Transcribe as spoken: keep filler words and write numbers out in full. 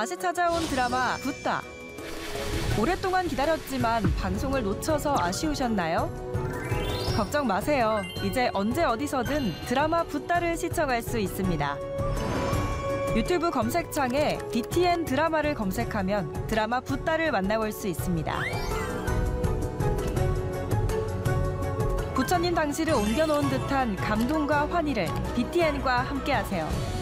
다시 찾아온 드라마 붓다. 오랫동안 기다렸지만 방송을 놓쳐서 아쉬우셨나요? 걱정 마세요. 이제 언제 어디서든 드라마 붓다를 시청할 수 있습니다. 유튜브 검색창에 비티엔 드라마를 검색하면 드라마 붓다를 만나볼 수 있습니다. 부처님 당시를 옮겨놓은 듯한 감동과 환희를 비티엔과 함께하세요.